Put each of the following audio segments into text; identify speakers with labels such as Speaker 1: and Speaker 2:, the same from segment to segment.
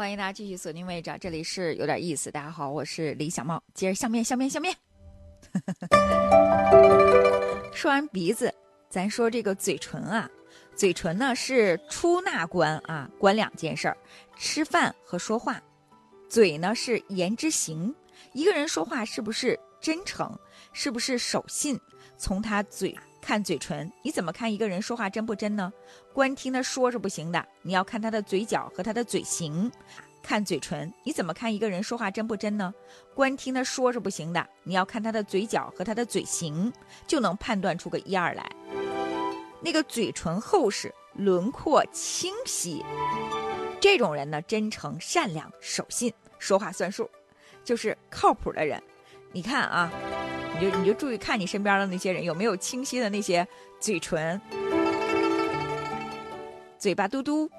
Speaker 1: 欢迎大家继续锁定位置，这里是有点意思。大家好，我是李小茂。接着相面。说完鼻子，咱说这个嘴唇啊。嘴唇呢是出纳官啊，管两件事儿，吃饭和说话。嘴呢是言之行，一个人说话是不是真诚，是不是守信，从他嘴看嘴唇。你怎么看一个人说话真不真呢？光听他说是不行的，你要看他的嘴角和他的嘴型。看嘴唇，你怎么看一个人说话真不真呢？光听他说是不行的，你要看他的嘴角和他的嘴型，就能判断出个一二来。那个嘴唇厚实，轮廓清晰，这种人呢，真诚、善良、守信，说话算数，就是靠谱的人。你看啊，你就注意看你身边的那些人有没有清晰的那些嘴唇，嘴巴嘟嘟。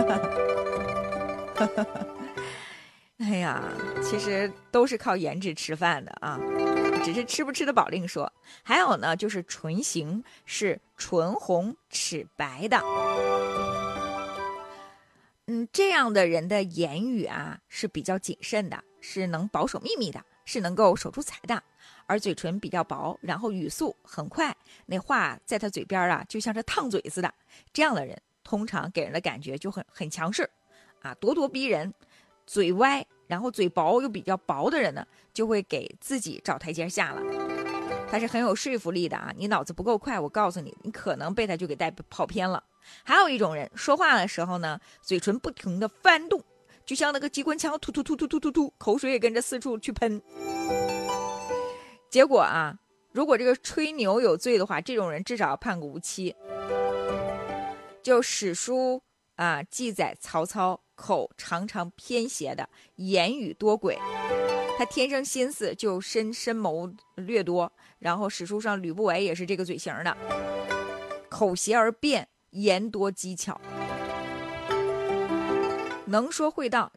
Speaker 1: 哎呀，其实都是靠颜值吃饭的啊，只是吃不吃得饱另说。还有呢，就是唇形是唇红齿白的。这样的人的言语啊是比较谨慎的，是能保守秘密的，是能够守住财的。而嘴唇比较薄，然后语速很快，那话在他嘴边啊就像是烫嘴似的。这样的人通常给人的感觉就很强势啊，咄咄逼人。嘴歪然后嘴薄又比较薄的人呢，就会给自己找台阶下了。他是很有说服力的啊，你脑子不够快，我告诉你，你可能被他就给带跑偏了。还有一种人说话的时候呢，嘴唇不停的翻动，就像那个机关枪，突，口水也跟着四处去喷。结果啊，如果这个吹牛有罪的话，这种人至少要判个无期。就史书啊记载，曹操口常常偏斜的，言语多诡，他天生心思就深谋略多。然后史书上吕不韦也是这个嘴型的，口斜而辩，言多机巧，能说会道，